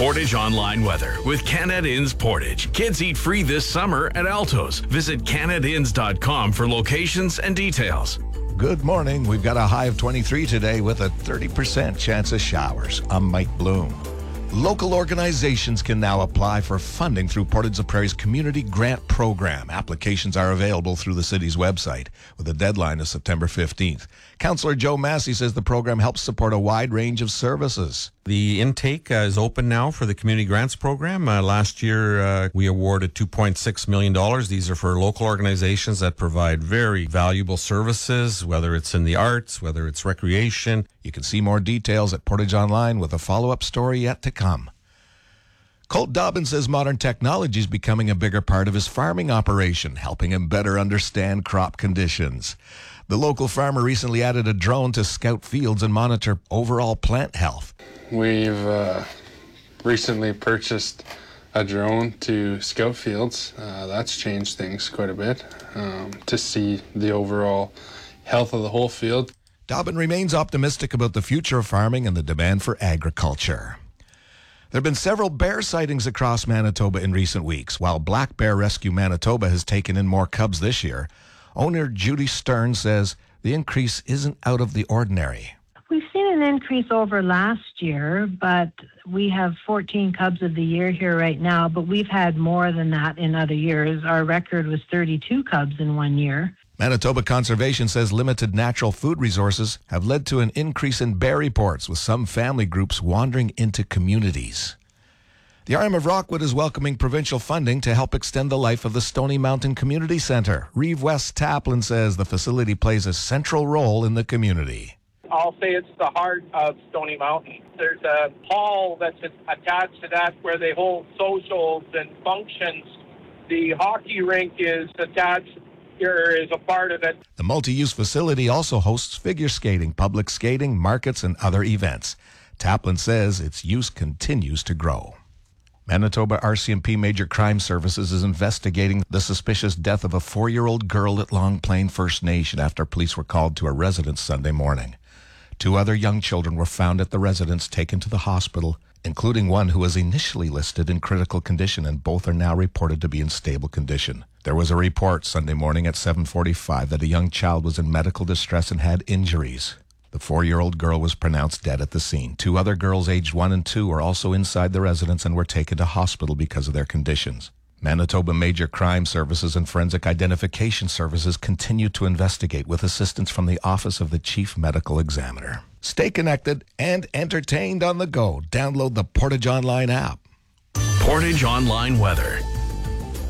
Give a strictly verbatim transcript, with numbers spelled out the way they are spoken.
Portage Online Weather with Canada Inns Portage. Kids eat free this summer at Altos. Visit canada inns dot com for locations and details. Good morning. We've got a high of twenty-three today with a thirty percent chance of showers. I'm Mike Bloom. Local organizations can now apply for funding through Portage la Prairie's Community Grant Program. Applications are available through the city's website with a deadline of September fifteenth. Councillor Joe Massey says the program helps support a wide range of services. The intake uh, is open now for the Community Grants Program. Uh, last year, uh, we awarded two point six million dollars. These are for local organizations that provide very valuable services, whether it's in the arts, whether it's recreation. You can see more details at Portage Online with a follow-up story yet to come. Colt Dobbin says modern technology is becoming a bigger part of his farming operation, helping him better understand crop conditions. The local farmer recently added a drone to scout fields and monitor overall plant health. We've uh, recently purchased a drone to scout fields. Uh, that's changed things quite a bit um, to see the overall health of the whole field. Dobbin remains optimistic about the future of farming and the demand for agriculture. There have been several bear sightings across Manitoba in recent weeks. While Black Bear Rescue Manitoba has taken in more cubs this year, owner Judy Stern says the increase isn't out of the ordinary. We've seen an increase over last year, but we have fourteen cubs of the year here right now, but we've had more than that in other years. Our record was thirty-two cubs in one year. Manitoba Conservation says limited natural food resources have led to an increase in bear reports, with some family groups wandering into communities. The R M of Rockwood is welcoming provincial funding to help extend the life of the Stony Mountain Community Centre. Reeve West Taplin says the facility plays a central role in the community. I'll say it's the heart of Stony Mountain. There's a hall that's attached to that where they hold socials and functions. The hockey rink is attached here, is a part of it. The multi-use facility also hosts figure skating, public skating, markets, and other events. Taplin says its use continues to grow. Manitoba R C M P Major Crime Services is investigating the suspicious death of a four-year-old girl at Long Plain First Nation after police were called to a residence Sunday morning. Two other young children were found at the residence, taken to the hospital, including one who was initially listed in critical condition, and both are now reported to be in stable condition. There was a report Sunday morning at seven forty-five that a young child was in medical distress and had injuries. The four-year-old girl was pronounced dead at the scene. Two other girls aged one and two are also inside the residence and were taken to hospital because of their conditions. Manitoba Major Crime Services and Forensic Identification Services continue to investigate with assistance from the Office of the Chief Medical Examiner. Stay connected and entertained on the go. Download the Portage Online app. Portage Online Weather.